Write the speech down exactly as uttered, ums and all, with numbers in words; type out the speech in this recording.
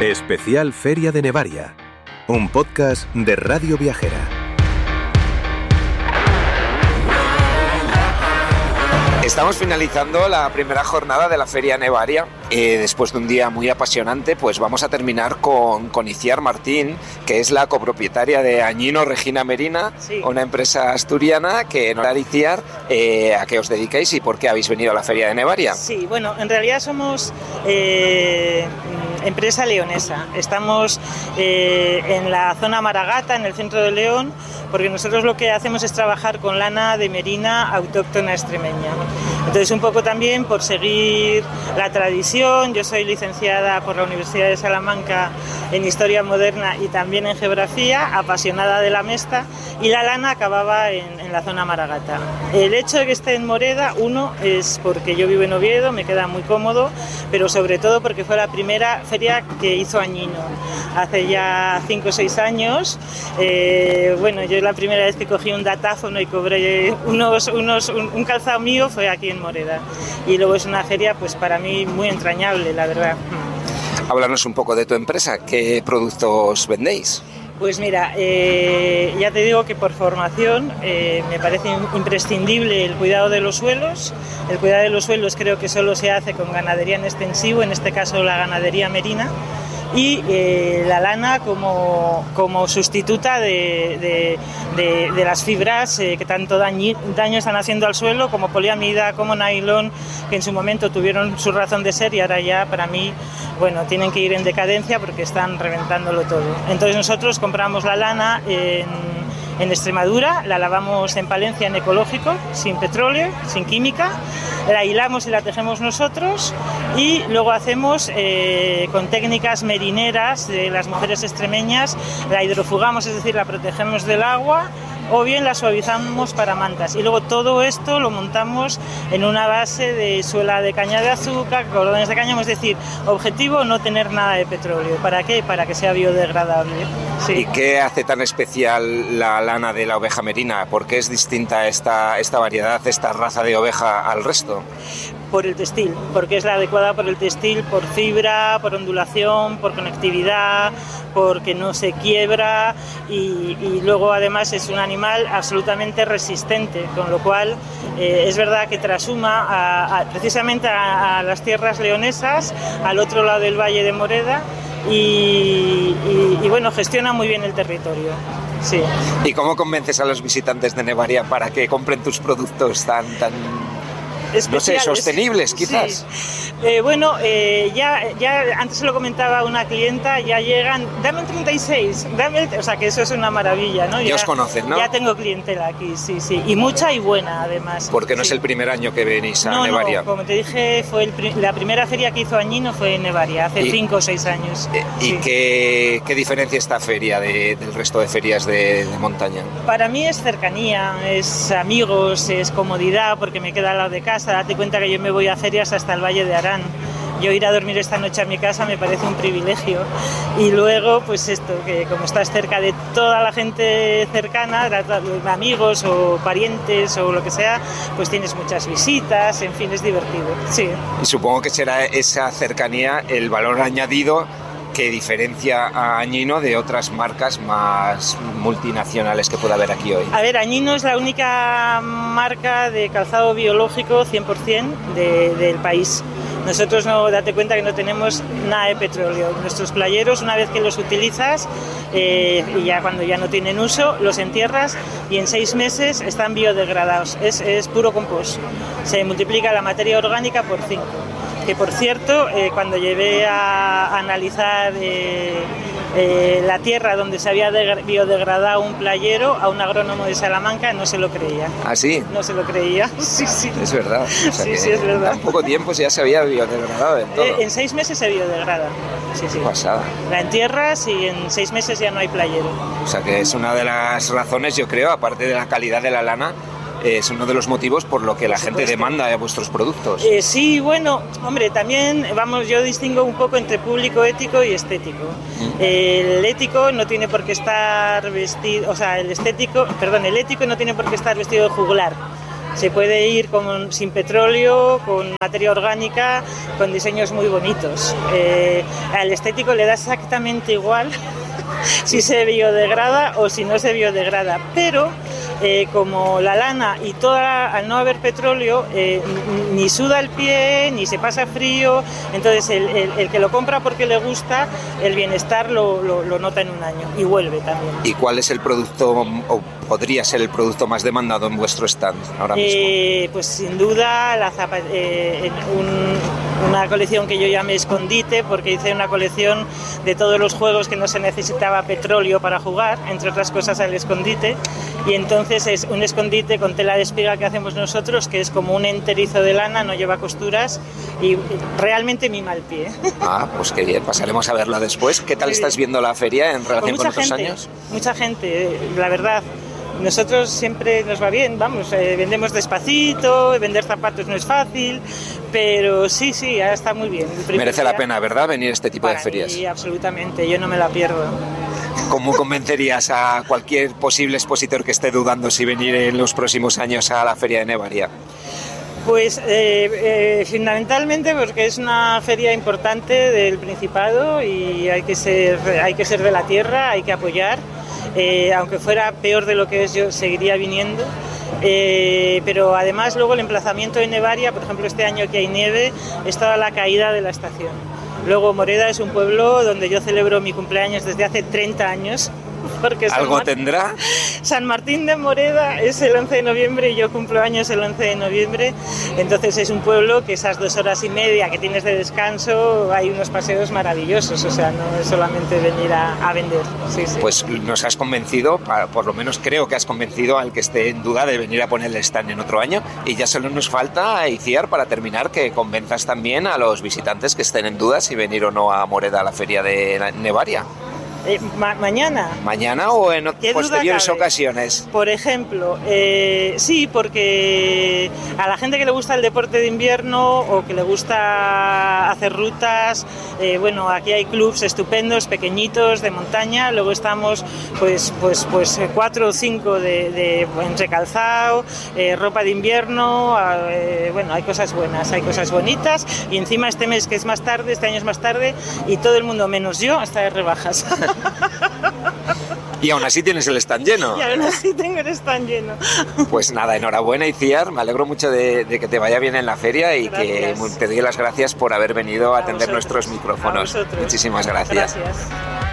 Especial Feria de Nevaria, un podcast de Radio Viajera. Estamos finalizando la primera jornada de la Feria Nevaria. Eh, después de un día muy apasionante, pues vamos a terminar con, con Itziar Martín, que es la copropietaria de Añino Regina Merina, sí. Una empresa asturiana. Que nos da Itziar, eh, ¿a qué os dedicáis y por qué habéis venido a la Feria de Nevaria? Sí, bueno, en realidad somos eh, empresa leonesa. Estamos eh, en la zona Maragata, en el centro de León, porque nosotros lo que hacemos es trabajar con lana de merina autóctona extremeña. Entonces, un poco también por seguir la tradición. Yo soy licenciada por la Universidad de Salamanca en Historia Moderna y también en Geografía, apasionada de la mesta, y la lana acababa en, en la zona Maragata. El hecho de que esté en Moreda, uno, es porque yo vivo en Oviedo, me queda muy cómodo, pero sobre todo porque fue la primera feria que hizo Añino, hace ya cinco o seis años. Eh, bueno, yo la primera vez que cogí un datáfono y cobré unos, unos, un, un calzado mío fue aquí en Moreda, y luego es una feria pues para mí muy entrañable, la verdad. Háblanos un poco de tu empresa, ¿qué productos vendéis? Pues mira, eh, ya te digo que por formación eh, me parece imprescindible el cuidado de los suelos. El cuidado de los suelos creo que solo se hace con ganadería en extensivo, en este caso la ganadería merina, y eh, la lana como, como sustituta de, de, de, de las fibras eh, que tanto dañi, daño están haciendo al suelo, como poliamida, como nylon, que en su momento tuvieron su razón de ser y ahora ya para mí, bueno, tienen que ir en decadencia porque están reventándolo todo. Entonces nosotros compramos la lana en, en Extremadura, la lavamos en Palencia en ecológico, sin petróleo, sin química, la hilamos y la tejemos nosotros y luego hacemos eh, con técnicas merineras de las mujeres extremeñas, la hidrofugamos, es decir, la protegemos del agua, o bien la suavizamos para mantas. Y luego todo esto lo montamos en una base de suela de caña de azúcar, cordones de cáñamo, es decir, objetivo no tener nada de petróleo. ¿Para qué? Para que sea biodegradable. Sí. ¿Y qué hace tan especial la lana de la oveja merina? ¿Por qué es distinta esta, esta variedad, esta raza de oveja al resto? Por el textil, porque es la adecuada por el textil, por fibra, por ondulación, por conectividad, porque no se quiebra y, y luego además es un animal absolutamente resistente, con lo cual eh, es verdad que trashuma a, a, precisamente a, a las tierras leonesas, al otro lado del Valle de Moreda y, y, y bueno, gestiona muy bien el territorio. Sí. ¿Y cómo convences a los visitantes de Nevaria para que compren tus productos tan... tan... no sé, sostenibles quizás? Sí. Eh, bueno, eh, ya, ya antes se lo comentaba una clienta, ya llegan, dame el treinta y seis, dame el, o sea que eso es una maravilla, ¿no? Ya, ya os conocen, ¿no? Ya tengo clientela aquí, sí, sí, y mucha y buena además. Porque no sí. es el primer año que venís a no, Nevaria. No, como te dije, fue el, la primera feria que hizo Añino fue en Nevaria, hace cinco o seis años. ¿Y sí. qué, qué diferencia esta feria de, del resto de ferias de, de montaña? Para mí es cercanía, es amigos, es comodidad, porque me queda al lado de casa. Date cuenta que yo me voy a ferias hasta el Valle de Arán. Yo ir a dormir esta noche a mi casa me parece un privilegio. Y luego, pues esto, que como estás cerca de toda la gente cercana, amigos o parientes o lo que sea, pues tienes muchas visitas, en fin, es divertido. Sí. Y supongo que será esa cercanía el valor añadido que diferencia a Añino de otras marcas más multinacionales que pueda haber aquí hoy. A ver, Añino es la única marca de calzado biológico cien por ciento de, del país. Nosotros, no, date cuenta que no tenemos nada de petróleo. Nuestros playeros, una vez que los utilizas, eh, y ya cuando ya no tienen uso, los entierras y en seis meses están biodegradados. Es, es puro compost. Se multiplica la materia orgánica por cinco. Que por cierto, eh, cuando llevé a, a analizar eh, eh, la tierra donde se había de, biodegradado un playero, a un agrónomo de Salamanca no se lo creía. ¿Ah, sí? No se lo creía, sí, sí. Es verdad. O sea sí, que sí, es verdad. En poco tiempo ya se había biodegradado del todo. Eh, en seis meses se biodegrada. Sí, sí. Pasada. La entierras y en seis meses ya no hay playero. O sea que es una de las razones, yo creo, aparte de la calidad de la lana, es uno de los motivos por lo que la gente demanda a vuestros productos. Eh, sí, bueno, hombre, también, vamos, yo distingo un poco entre público ético y estético. Mm. El ético no tiene por qué estar vestido, o sea, el estético, perdón, el ético no tiene por qué estar vestido de juglar. Se puede ir con, sin petróleo, con materia orgánica, con diseños muy bonitos. Eh, al estético le da exactamente igual si se biodegrada o si no se biodegrada, pero eh, como la lana y toda, al no haber petróleo, eh, ni suda el pie, ni se pasa frío, entonces el, el, el que lo compra porque le gusta, el bienestar lo, lo, lo nota en un año y vuelve también. ¿Y cuál es el producto, o podría ser el producto más demandado en vuestro stand ahora mismo? Eh, pues sin duda la zapa- eh, un, una colección que yo llamé Escondite, porque hice una colección de todos los juegos que no se necesitaba petróleo para jugar, entre otras cosas al escondite, y entonces es un escondite con tela de espiga que hacemos nosotros, que es como un enterizo de lana, no lleva costuras y realmente mima el pie. Ah, pues qué bien, pasaremos a verla después. ¿Qué tal estás viendo la feria en relación con otros gente, años? Mucha gente, la verdad. Nosotros siempre nos va bien, vamos, eh, vendemos despacito, vender zapatos no es fácil, pero sí, sí, ya está muy bien. Merece la pena, ¿verdad?, venir a este tipo de ferias. Sí, absolutamente, yo no me la pierdo. ¿Cómo convencerías a cualquier posible expositor que esté dudando si venir en los próximos años a la Feria de Nevaria? Pues eh, eh, fundamentalmente porque es una feria importante del Principado y hay que ser, hay que ser de la tierra, hay que apoyar. Eh, aunque fuera peor de lo que es, yo seguiría viniendo. Eh, pero además luego el emplazamiento de Nevaria, por ejemplo este año que hay nieve, es toda la caída de la estación. Luego Moreda es un pueblo donde yo celebro mi cumpleaños desde hace treinta años. Porque ¿Algo San tendrá? San Martín de Moreda es el once de noviembre y yo cumplo años el once de noviembre, entonces es un pueblo que esas dos horas y media que tienes de descanso hay unos paseos maravillosos, o sea, no es solamente venir a, a vender. Sí, sí. Pues nos has convencido, por lo menos creo que has convencido al que esté en duda de venir a poner el stand en otro año, y ya solo nos falta, Iciar, para terminar, que convenzas también a los visitantes que estén en duda si venir o no a Moreda a la feria de Nevaria. Eh, ma- mañana. ¿Mañana o en posteriores ocasiones? Por ejemplo, eh, sí, porque a la gente que le gusta el deporte de invierno o que le gusta hacer rutas, eh, bueno, aquí hay clubs estupendos, pequeñitos, de montaña, luego estamos pues pues pues cuatro o cinco de, de entre calzado, eh, ropa de invierno, eh, bueno, hay cosas buenas, hay cosas bonitas, y encima este mes que es más tarde, este año es más tarde, y todo el mundo menos yo está de rebajas. Y aún así tienes el stand lleno. Y aún así tengo el stand lleno. Pues nada, enhorabuena, Iciar, me alegro mucho de, de que te vaya bien en la feria y gracias. Que te doy las gracias por haber venido a, a atender vosotros, nuestros micrófonos. A Muchísimas gracias. Gracias.